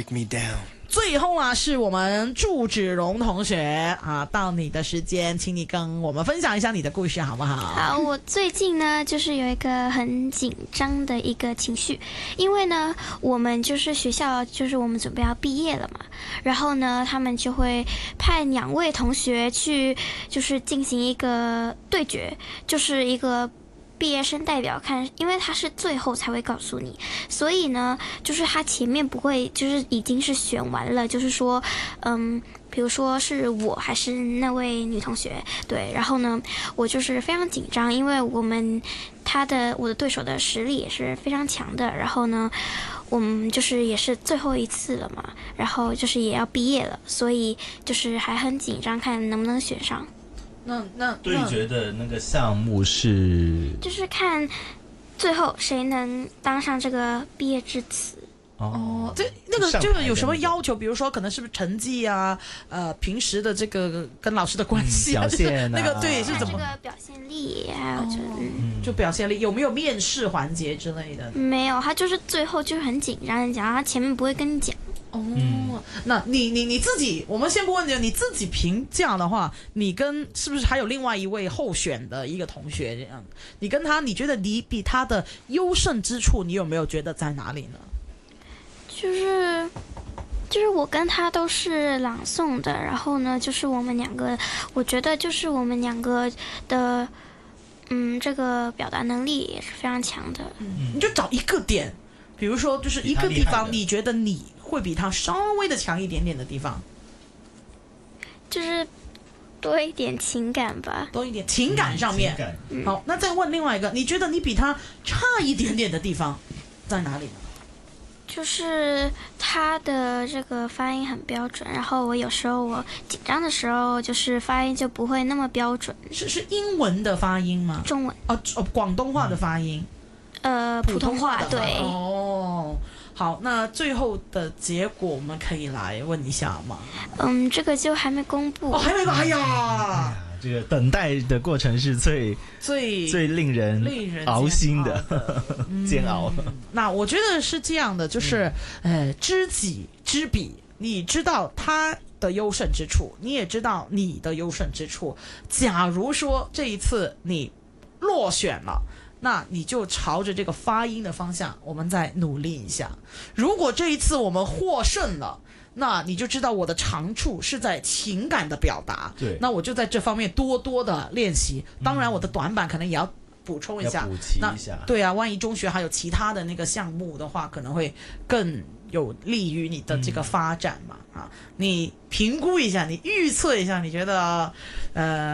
break me down。 最后啊，是我们祝芷蓉同学啊，到你的时间，请你跟我们分享一下你的故事好不好？ 好，我最近呢，就是有一个很紧张的一个情绪，因为呢，我们就是学校，就是我们准备要毕业了嘛，然后呢，他们就会派2位同学去，就是进行一个对决，就是一个毕业生代表看，因为他是最后才会告诉你，所以呢，就是他前面不会，就是已经是选完了，就是说，比如说是我还是那位女同学，对，然后呢，我就是非常紧张，因为我的对手的实力也是非常强的，然后呢，我们就是也是最后一次了嘛，然后就是也要毕业了，所以就是还很紧张，看能不能选上。 那对决的那个项目是， 就是看最后谁能当上这个毕业致辞。 哦，那个有什么要求？比如说，可能是不是成绩啊？平时的这个跟老师的关系表现那个对是怎么？ 这个表现力，还有就表现力有没有面试环节之类的？ 没有，他就是最后就是很紧张的讲，他前面不会跟你讲。 那你自己，我们先不问你自己评价的话，你跟是不是还有另外一位候选的一个同学这样？你跟他，你觉得你比他的优胜之处，你有没有觉得在哪里呢？ 就是我跟他都是朗诵的，然后呢，就是我们2个，我觉得就是我们2个的，这个表达能力也是非常强的。 你就找一个点，比如说就是一个地方，你觉得你会比他稍微的强一点点的地方， 就是多一点情感吧， 多一点情感上面。好，那再问另外一个，你觉得你比他差一点点的地方在哪里呢？ 就是他的这个发音很标准，然后我有时候我紧张的时候，就是发音就不会那么标准。 是英文的发音吗？ 中文广东话的发音。 普通话对。 哦，好，那最后的结果我们可以来问一下吗？ 这个就还没公布。 还没吧？哎呀， 这个等待的过程是最令人熬心的煎熬。 那我觉得是这样的，就是知己知彼，你知道他的优胜之处，你也知道你的优胜之处。假如说这一次你落选了，那你就朝着这个发音的方向，我们再努力一下。如果这一次我们获胜了，那你就知道我的长处是在情感的表达， 对， 那我就在这方面多多的练习。当然，我的短板可能也要补充一下， 要补齐一下。 对啊，万一中学还有其他的那个项目的话，可能会更有利于你的这个发展嘛。你评估一下，你预测一下，你觉得